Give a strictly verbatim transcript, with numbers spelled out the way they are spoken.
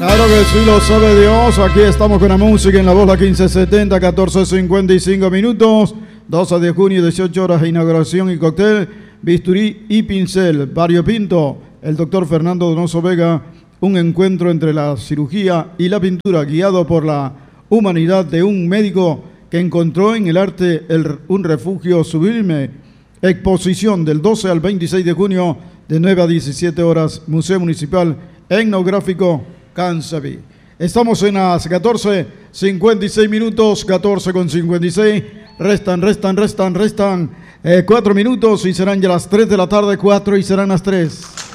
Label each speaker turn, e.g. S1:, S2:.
S1: Claro que sí, lo sabe Dios. Aquí estamos con la música en la voz, la quince setenta, catorce cincuenta y cinco minutos. doce de junio, dieciocho horas de inauguración y cóctel. Bisturí y pincel. Barrio Pinto. El doctor Fernando Donoso Vega. Un encuentro entre la cirugía y la pintura, guiado por la humanidad de un médico que encontró en el arte el, un refugio sublime. Exposición del doce al veintiséis de junio, de nueve a diecisiete horas. Museo Municipal Etnográfico Cansabi. Estamos en las catorce cincuenta y seis minutos, catorce con cincuenta y seis. Restan, restan, restan, restan eh, cuatro minutos y serán ya las tres de la tarde, cuatro y serán las tres.